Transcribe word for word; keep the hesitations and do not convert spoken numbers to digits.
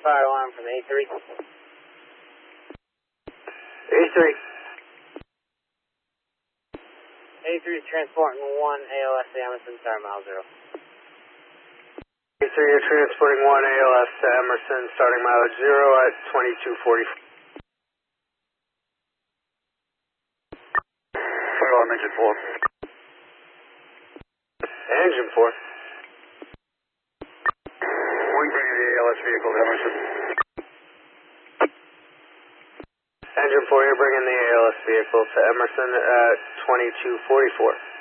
fire alarm from A three. A three. A three is transporting one A L S to Emerson, start mile zero. A three, you're transporting one A L S to Emerson, starting mileage zero at twenty-two forty-four. Fire alarm engine four. Engine four. We bring the A L S vehicle to Emerson. Engine four, you're bringing the A L S vehicle to Emerson at twenty-two forty-four.